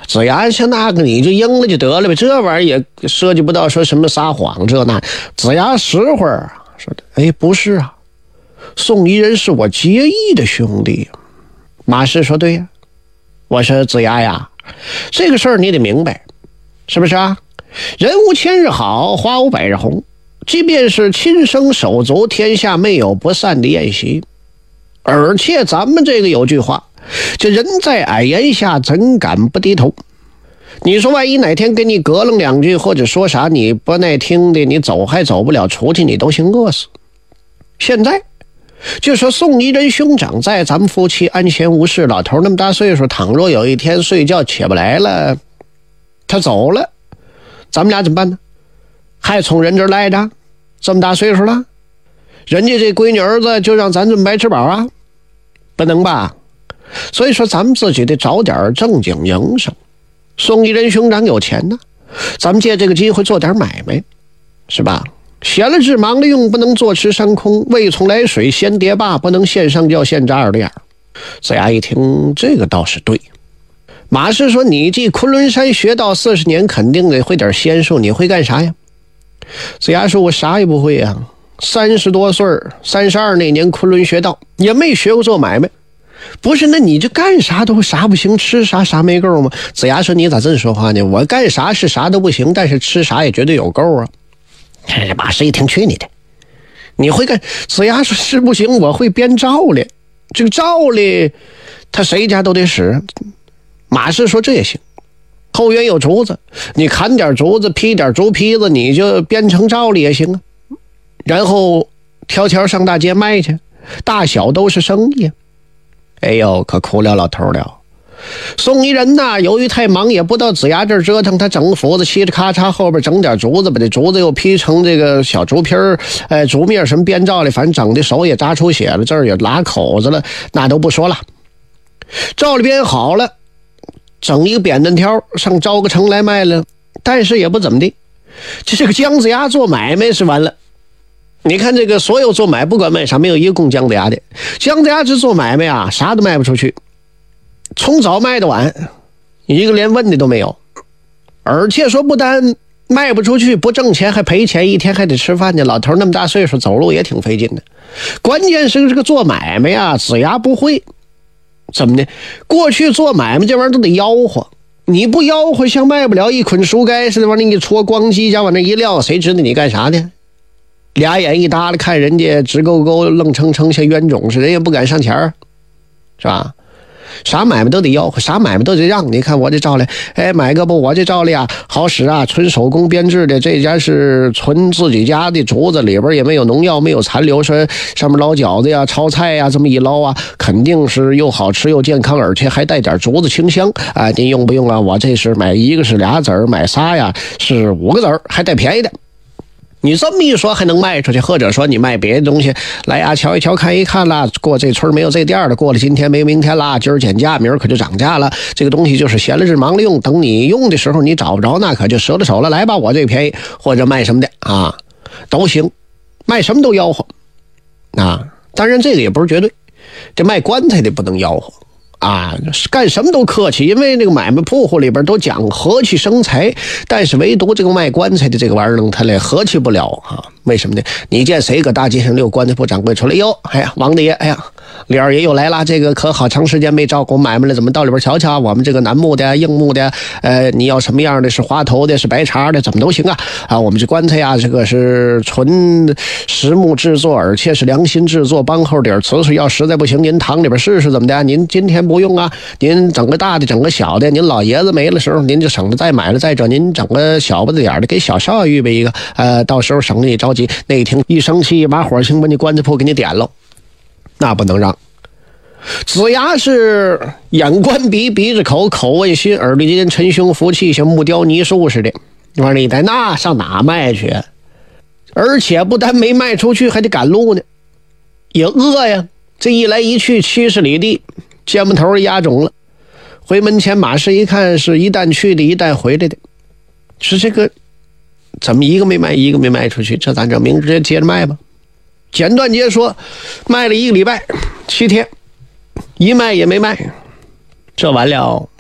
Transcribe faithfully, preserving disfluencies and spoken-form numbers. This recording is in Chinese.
子牙像那个你就应了就得了呗，这玩意儿也涉及不到说什么撒谎这那。子牙实话啊，说的，哎，不是啊，宋夷人是我结义的兄弟。马氏说对呀，我说子牙呀，这个事儿你得明白，是不是啊？人无千日好，花无百日红。即便是亲生手足，天下没有不散的宴席。而且咱们这个有句话，这人在矮檐下，怎敢不低头？你说万一哪天给你咯楞两句，或者说啥你不耐听的，你走还走不了出去，你都行饿死。现在就说宋夷人兄长在，咱们夫妻安闲无事，老头那么大岁数，倘若有一天睡觉起不来了，他走了，咱们俩怎么办呢？还从人这儿来着，这么大岁数了，人家这闺女儿子就让咱这么白吃饱啊？不能吧？所以说咱们自己得找点正经营生。宋夷人兄长有钱呢，咱们借这个机会做点买卖，是吧？闲了志忙了用，不能坐吃山空，未从来水先跌坝，不能线上叫线扎耳的眼。子牙一听这个倒是对。马氏说，你继昆仑山学道四十年，肯定得会点仙术，你会干啥呀？子牙说，我啥也不会啊，三十多岁三十二那年昆仑学道，也没学过做买卖。不是，那你这干啥都啥不行，吃啥啥没够吗？子牙说，你咋这么说话呢？我干啥是啥都不行，但是吃啥也绝对有够啊。马氏一听，去你的，你会干？子牙说，是不行，我会编罩哩，这个罩哩他谁家都得使。马氏说，这也行，后院有竹子，你砍点竹子，劈点竹坯子，你就编成罩哩也行啊。然后条条上大街卖去，大小都是生意。哎呦，可苦了老头了。宋夷人呐，由于太忙，也不到子牙这儿折腾，他整斧子嘁哩咔嚓，后边整点竹子，把这竹子又劈成这个小竹皮儿，哎，竹篾什么编造的，反正整的手也扎出血了，这儿也拉口子了，那都不说了。罩里编好了，整一个扁担条上招个城来卖了，但是也不怎么地。这个姜子牙做买卖是完了。你看这个所有做买不管卖啥，没有一个供姜子牙的。姜子牙只做买卖啊，啥都卖不出去，从早卖到晚，一个连问的都没有。而且说不但卖不出去，不挣钱还赔钱，一天还得吃饭呢。老头那么大岁数，走路也挺费劲的。关键是这个做买卖啊，子牙不会。怎么的？过去做买卖这玩意儿都得吆喝，你不吆喝，像卖不了一捆书盖似的，往那一戳光机加往那一撂，谁知道你干啥呢？俩眼一搭了，看人家直勾勾愣撑撑像冤种似的，人也不敢上前儿，是吧？啥买卖都得吆喝，啥买卖都得让。你看我这照例，哎，买个不，我这照例啊好使啊，纯手工编制的，这家是纯自己家的竹子，里边也没有农药，没有残留，说上面捞饺子呀、炒菜呀，这么一捞啊，肯定是又好吃又健康，而且还带点竹子清香啊。您用不用啊？我这是买一个是俩子儿，买仨呀是五个子儿，还带便宜的。你这么一说还能卖出去，或者说你卖别的东西来呀，瞧一瞧看一看啦，过这村没有这店的，过了今天没明天啦，今儿减价明儿可就涨价了，这个东西就是闲了日忙了用，等你用的时候你找不着，那可就折了手了，来吧，我这个便宜，或者卖什么的啊都行，卖什么都吆喝啊。当然这个也不是绝对，这卖棺材的不能吆喝啊，干什么都客气，因为那个买卖铺户里边都讲和气生财，但是唯独这个卖棺材的这个玩意儿呢，他来和气不了啊。为什么呢？你见谁搁大街上溜棺材铺掌柜出来，哟，哎呀，王大爷，哎呀，李二爷又来了，这个可好长时间没照顾买卖了，怎么到里边瞧瞧？我们这个楠木的、硬木的，呃，你要什么样的？是花头的，是白茬的，怎么都行啊。啊，我们这棺材呀，这个是纯实木制作，而且是良心制作，帮后底儿瓷实，要实在不行，您堂里边试试怎么的？您今天不用啊，您整个大的，整个小的，您老爷子没了时候，您就省着再买了。再者，您整个小不的点的，给小少爷预备一个，呃，到时候省得你着急。那一听一生气，把火星把你棺材铺给你点了，那不能让。子牙是眼观鼻，鼻子口，口问心，耳朵间沉胸服气，像木雕泥塑似的。往里带，那上哪卖去？而且不但没卖出去，还得赶路呢，也饿呀。这一来一去七十里地，肩膀头压肿了。回门前，马氏一看，是一旦去的，一旦回来的，是这个怎么一个没卖，一个没卖出去？这咱这明儿直接接着卖吧。简短截说，卖了一个礼拜，七天，一卖也没卖。这完了，